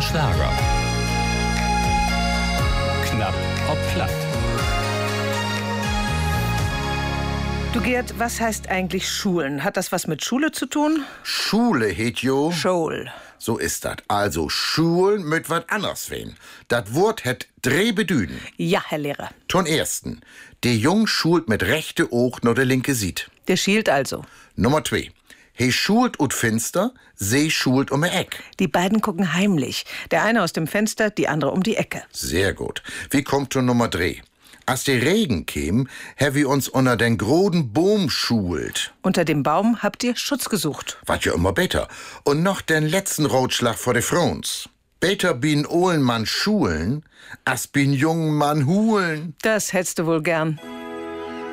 Schlager. Knapp ob platt. Du Gerd, was heißt eigentlich Schulen? Hat das was mit Schule zu tun? Schule heet jo. Schul. So ist dat. Also Schulen mit wat anders wen. Dat Wort het drei Bedüden. Ja, Herr Lehrer. Ton ersten. Der Jung schult mit rechte Oog nur der linke sieht. Der schielt also. Nummer 2. He schult ut Finster, sie schult um Eck. Die beiden gucken heimlich. Der eine aus dem Fenster, die andere um die Ecke. Sehr gut. Wie kommt to Nummer 3? Als der Regen käm, hä wir uns unter den groden Boom schult. Unter dem Baum habt ihr Schutz gesucht. Wat ja immer besser. Und noch den letzten Rotschlag vor de Frons. Beter bin Ohlenmann schulen, as bin jungen Mann hulen. Das hättest du wohl gern.